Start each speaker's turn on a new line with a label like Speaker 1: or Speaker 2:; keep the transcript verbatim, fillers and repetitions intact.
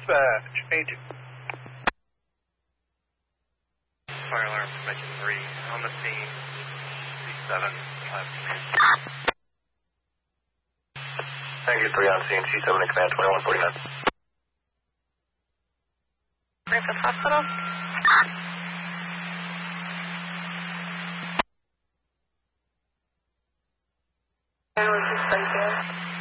Speaker 1: dispatch, eight two.
Speaker 2: Fire alarm, mention three, on the scene, C seven, five. Thank you, three on scene, C seven in command, twenty-one forty-nine.
Speaker 3: Griffith Hospital. That was just right there.